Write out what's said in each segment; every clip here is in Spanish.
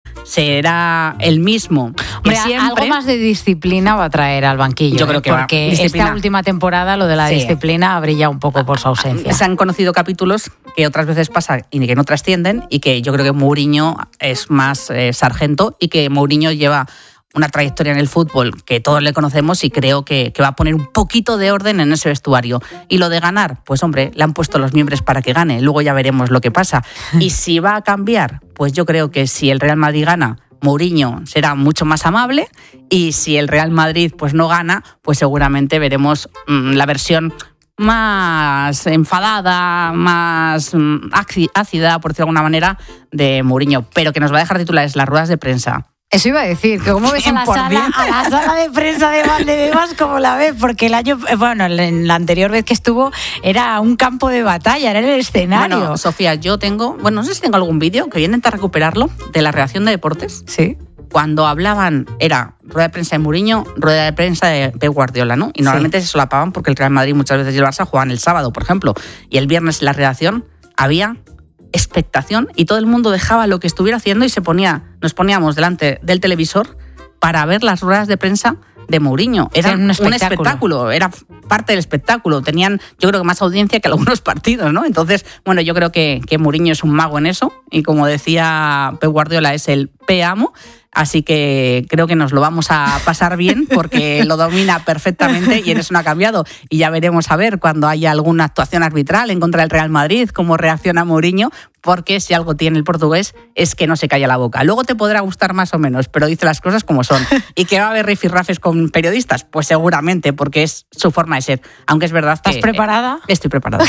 será el mismo. Hombre, algo más de disciplina va a traer al banquillo. Yo creo que porque esta última temporada lo de la disciplina ha brillado un poco por su ausencia. Se han conocido capítulos que otras veces pasa y que no trascienden, y que yo creo que Mourinho es más sargento, y que Mourinho lleva una trayectoria en el fútbol que todos le conocemos, y creo que va a poner un poquito de orden en ese vestuario. Y lo de ganar, pues hombre, le han puesto los miembros para que gane, luego ya veremos lo que pasa. Y si va a cambiar, pues yo creo que si el Real Madrid gana, Mourinho será mucho más amable, y si el Real Madrid pues no gana, pues seguramente veremos la versión más enfadada, más ácida, por decirlo de alguna manera, de Mourinho, pero que nos va a dejar titulares las ruedas de prensa. Eso iba a decir, que cómo ves a la sala de prensa de Valdebebas, como la ves, porque en la anterior vez que estuvo era un campo de batalla, era el escenario. Bueno, Sofía, yo tengo, no sé si tengo algún vídeo, que voy a intentar recuperarlo, de la redacción de deportes. Sí. Cuando hablaban, era rueda de prensa de Mourinho, rueda de prensa de Pep Guardiola, ¿no? Y normalmente se solapaban porque el Real Madrid muchas veces y el Barça jugaban el sábado, por ejemplo, y el viernes en la redacción había expectación y todo el mundo dejaba lo que estuviera haciendo y nos poníamos delante del televisor para ver las ruedas de prensa de Mourinho. Era un espectáculo, era parte del espectáculo. Tenían, yo creo que más audiencia que algunos partidos, ¿no? Entonces, yo creo que Mourinho es un mago en eso, y como decía Pep Guardiola, es el P-amo. Así que creo que nos lo vamos a pasar bien, porque lo domina perfectamente y en eso no ha cambiado. Y ya veremos a ver cuando haya alguna actuación arbitral en contra del Real Madrid, cómo reacciona Mourinho, porque si algo tiene el portugués es que no se calla la boca. Luego te podrá gustar más o menos, pero dice las cosas como son. ¿Y que va a haber rifirrafes con periodistas? Pues seguramente, porque es su forma de ser. Aunque es verdad que... ¿Estás preparada? Estoy preparada.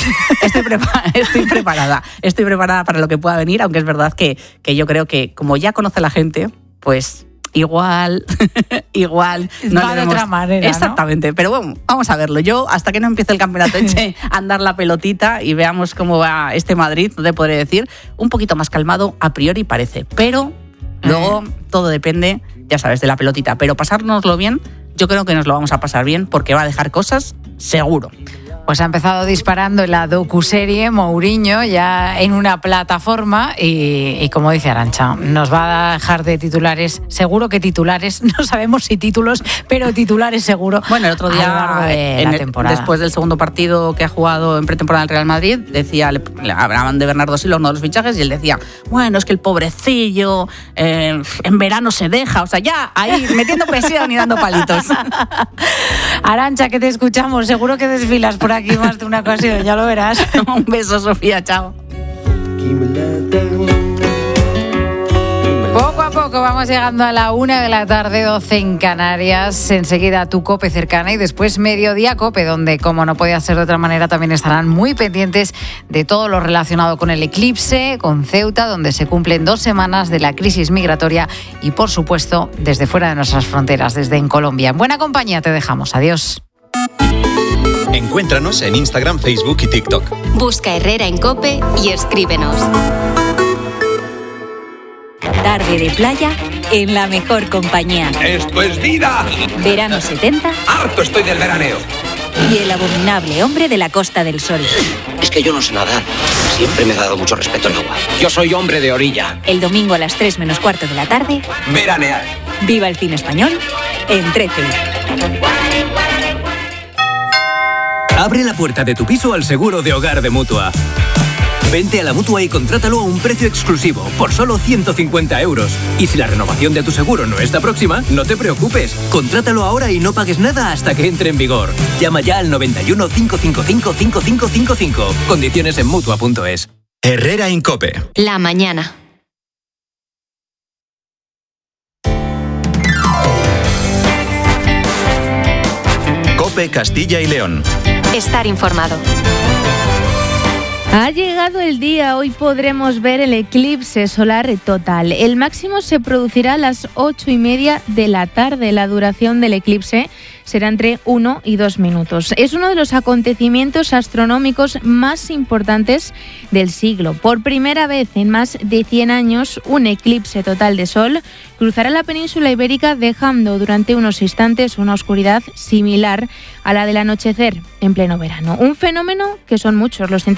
Estoy preparada para lo que pueda venir, aunque es verdad que yo creo que, como ya conoce la gente, pues igual no va de otra manera, exactamente, ¿no? Pero bueno, vamos a verlo. Yo, hasta que no empiece el campeonato, eche a andar la pelotita y veamos cómo va este Madrid, te podré decir, un poquito más calmado a priori parece, pero luego todo depende, ya sabes, de la pelotita. Pero pasárnoslo bien, yo creo que nos lo vamos a pasar bien, porque va a dejar cosas seguro. Pues ha empezado disparando en la docuserie Mourinho, ya en una plataforma, y como dice Arantxa, nos va a dejar de titulares, seguro que titulares, no sabemos si títulos, pero titulares seguro. Bueno, el otro día, después del segundo partido que ha jugado en pretemporada el Real Madrid, le hablaban de Bernardo Silva, uno de los fichajes, y él decía, es que el pobrecillo en verano se deja, o sea, ya ahí metiendo presión y dando palitos. Arantxa, que te escuchamos, seguro que desfilas por aquí más de una ocasión, ya lo verás. Un beso, Sofía, chao. Poco a poco vamos llegando a la 1:00 p.m, 12 en Canarias. Enseguida tu COPE cercana, y después Mediodía COPE, donde, como no podía ser de otra manera, también estarán muy pendientes de todo lo relacionado con el eclipse, con Ceuta, donde se cumplen 2 semanas de la crisis migratoria, y por supuesto desde fuera de nuestras fronteras, desde en Colombia. En buena compañía te dejamos. Adiós. Encuéntranos en Instagram, Facebook y TikTok. Busca Herrera en COPE y escríbenos. Tarde de playa en la mejor compañía. ¡Esto es vida! Verano 70. ¡Harto estoy del veraneo! Y el abominable hombre de la Costa del Sol. Es que yo no sé nadar. Siempre me ha dado mucho respeto el agua. Yo soy hombre de orilla. El domingo a las 3 menos cuarto de la tarde. Veranear. Viva el cine español en 13. Abre la puerta de tu piso al seguro de hogar de Mutua. Vente a la Mutua y contrátalo a un precio exclusivo, por solo 150 euros. Y si la renovación de tu seguro no está próxima, no te preocupes. Contrátalo ahora y no pagues nada hasta que entre en vigor. Llama ya al 91 555 5555. Condiciones en Mutua.es. Herrera en COPE. La mañana. COPE Castilla y León. Estar informado. Ha llegado el día, hoy podremos ver el eclipse solar total. El máximo se producirá a las 8:30 de la tarde. La duración del eclipse será entre 1 y 2 minutos. Es uno de los acontecimientos astronómicos más importantes del siglo. Por primera vez en más de 100 años, un eclipse total de sol cruzará la península ibérica, dejando durante unos instantes una oscuridad similar a la del anochecer en pleno verano. Un fenómeno que son muchos los científicos que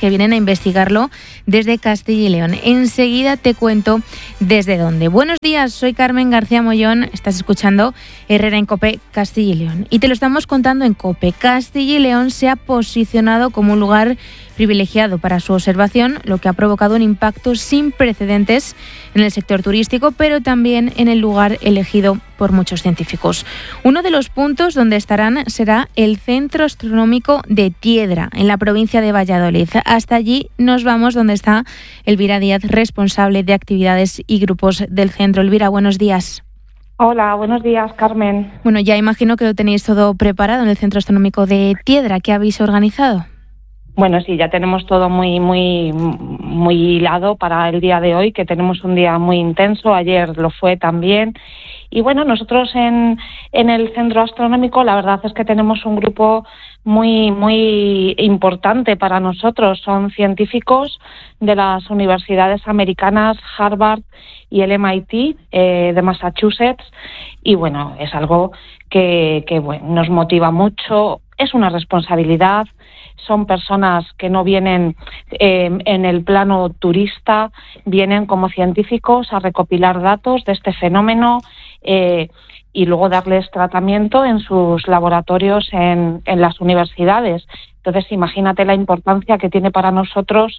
que vienen a investigarlo desde Castilla y León. Enseguida te cuento desde dónde. Buenos días, soy Carmen García Mollón, estás escuchando Herrera en COPE Castilla y León. Y te lo estamos contando en COPE. Castilla y León se ha posicionado como un lugar privilegiado para su observación, lo que ha provocado un impacto sin precedentes en el sector turístico, pero también en el lugar elegido por muchos científicos. Uno de los puntos donde estarán será el Centro Astronómico de Tiedra, en la provincia de Valladolid. Hasta allí nos vamos, donde está Elvira Díaz, responsable de actividades y grupos del centro. Elvira, buenos días. Hola, buenos días, Carmen. Bueno, ya imagino que lo tenéis todo preparado en el Centro Astronómico de Tiedra. ¿Qué habéis organizado? Bueno, sí, ya tenemos todo muy hilado para el día de hoy, que tenemos un día muy intenso. Ayer lo fue también. Y bueno, nosotros en el Centro Astronómico, la verdad es que tenemos un grupo muy importante para nosotros. Son científicos de las universidades americanas Harvard y el MIT de Massachusetts. Y bueno, es algo que bueno, nos motiva mucho. Es una responsabilidad. Son personas que no vienen en el plano turista, vienen como científicos a recopilar datos de este fenómeno y luego darles tratamiento en sus laboratorios en las universidades. Entonces, imagínate la importancia que tiene para nosotros.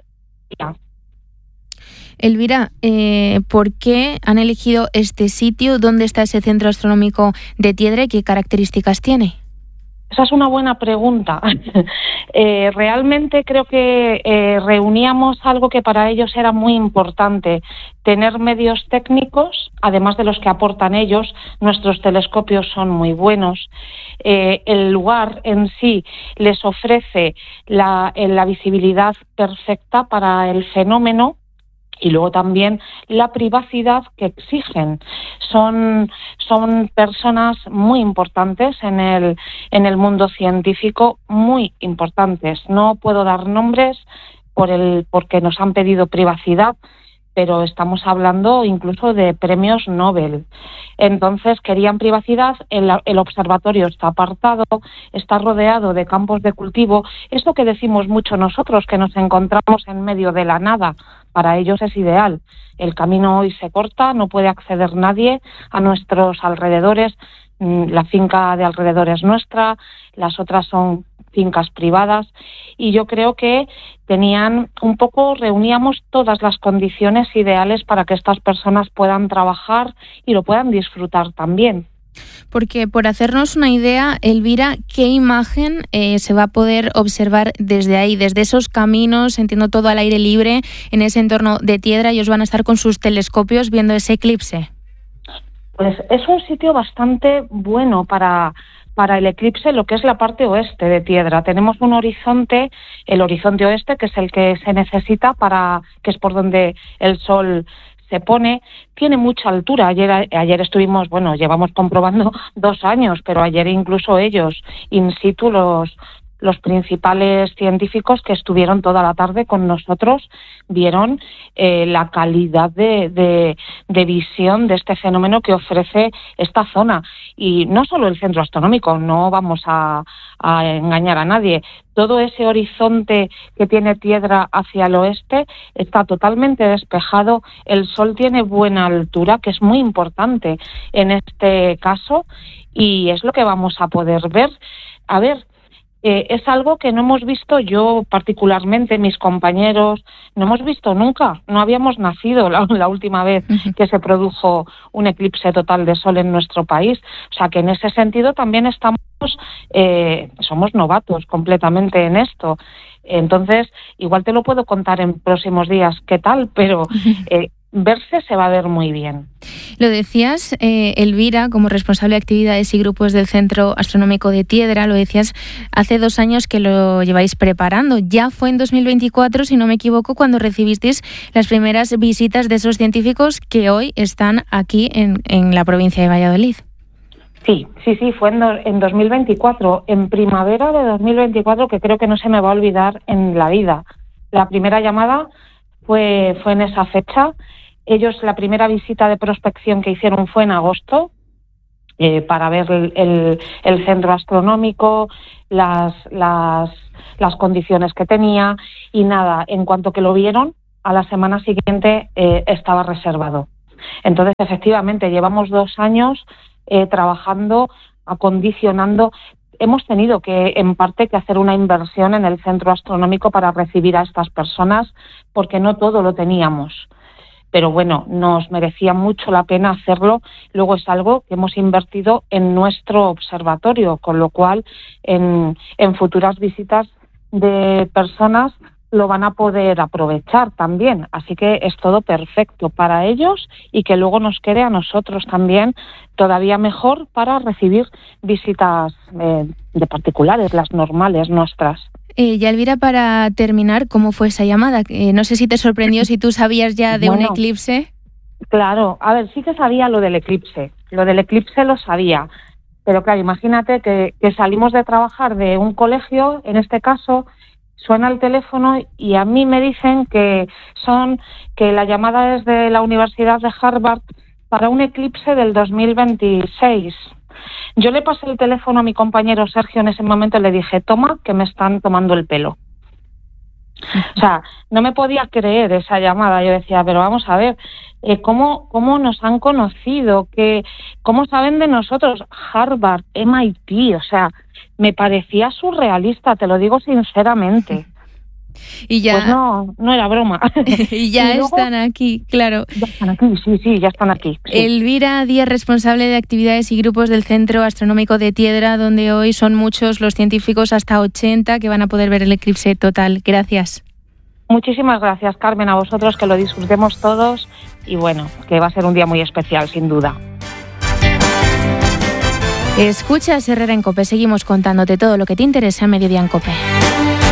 Elvira, ¿por qué han elegido este sitio? ¿Dónde está ese Centro Astronómico de Tiedra y qué características tiene? Esa es una buena pregunta. Realmente creo que reuníamos algo que para ellos era muy importante, tener medios técnicos, además de los que aportan ellos. Nuestros telescopios son muy buenos. El lugar en sí les ofrece la visibilidad perfecta para el fenómeno. Y luego también la privacidad que exigen. Son personas muy importantes en el mundo científico, muy importantes. No puedo dar nombres porque nos han pedido privacidad, pero estamos hablando incluso de premios Nobel. Entonces querían privacidad. El observatorio está apartado, está rodeado de campos de cultivo. Esto que decimos mucho nosotros, que nos encontramos en medio de la nada, para ellos es ideal. El camino hoy se corta, no puede acceder nadie a nuestros alrededores. La finca de alrededor es nuestra, las otras son fincas privadas, y yo creo que reuníamos todas las condiciones ideales para que estas personas puedan trabajar y lo puedan disfrutar también. Porque, por hacernos una idea, Elvira, ¿qué imagen se va a poder observar desde ahí, desde esos caminos, entiendo, todo al aire libre, en ese entorno de Tiedra? Ellos van a estar con sus telescopios viendo ese eclipse. Pues es un sitio bastante bueno para el eclipse, lo que es la parte oeste de Tiedra. Tenemos un horizonte, el horizonte oeste, que es el que se necesita que es por donde el sol se pone. Tiene mucha altura. Ayer estuvimos, llevamos comprobando 2 años, pero ayer incluso ellos, in situ, los principales científicos que estuvieron toda la tarde con nosotros, vieron la calidad de visión de este fenómeno que ofrece esta zona. Y no solo el Centro Astronómico, no vamos a engañar a nadie. Todo ese horizonte que tiene Tiedra hacia el oeste está totalmente despejado. El sol tiene buena altura, que es muy importante en este caso, y es lo que vamos a poder ver. A ver, es algo que no hemos visto, yo particularmente, mis compañeros, no hemos visto nunca. No habíamos nacido la última vez que se produjo un eclipse total de sol en nuestro país. O sea que en ese sentido también somos novatos completamente en esto. Entonces, igual te lo puedo contar en próximos días qué tal, pero verse se va a ver muy bien. Lo decías, Elvira, como responsable de actividades y grupos del Centro Astronómico de Tiedra, lo decías hace 2 años que lo lleváis preparando. Ya fue en 2024, si no me equivoco, cuando recibisteis las primeras visitas de esos científicos que hoy están aquí en la provincia de Valladolid. Sí, fue en 2024, en primavera de 2024, que creo que no se me va a olvidar en la vida. La primera llamada fue en esa fecha. Ellos, la primera visita de prospección que hicieron fue en agosto, para ver el centro astronómico, las condiciones que tenía, y nada, en cuanto que lo vieron, a la semana siguiente estaba reservado. Entonces, efectivamente, llevamos 2 años trabajando, acondicionando. Hemos tenido que, en parte, que hacer una inversión en el centro astronómico para recibir a estas personas, porque no todo lo teníamos. Pero bueno, nos merecía mucho la pena hacerlo. Luego es algo que hemos invertido en nuestro observatorio, con lo cual en futuras visitas de personas lo van a poder aprovechar también. Así que es todo perfecto para ellos, y que luego nos quede a nosotros también todavía mejor para recibir visitas de particulares, las normales nuestras. Y Elvira, para terminar, ¿cómo fue esa llamada? No sé si te sorprendió, si tú sabías ya de un eclipse. Claro, a ver, sí que sabía lo del eclipse. Lo del eclipse lo sabía. Pero claro, imagínate que salimos de trabajar de un colegio, en este caso, suena el teléfono y a mí me dicen que la llamada es de la Universidad de Harvard para un eclipse del 2026. Yo le pasé el teléfono a mi compañero Sergio en ese momento y le dije, toma, que me están tomando el pelo. O sea, no me podía creer esa llamada. Yo decía, pero vamos a ver, ¿cómo nos han conocido? ¿Cómo saben de nosotros? Harvard, MIT, o sea, me parecía surrealista, te lo digo sinceramente. Y ya, pues no era broma. Y ya luego, están aquí, claro. Ya están aquí, sí, ya están aquí. Sí. Elvira Díaz, responsable de actividades y grupos del Centro Astronómico de Tiedra, donde hoy son muchos los científicos, hasta 80, que van a poder ver el eclipse total. Gracias. Muchísimas gracias, Carmen, a vosotros, que lo disfrutemos todos, y bueno, que va a ser un día muy especial, sin duda. Escuchas Herrera en COPE, seguimos contándote todo lo que te interesa en Mediodía en COPE.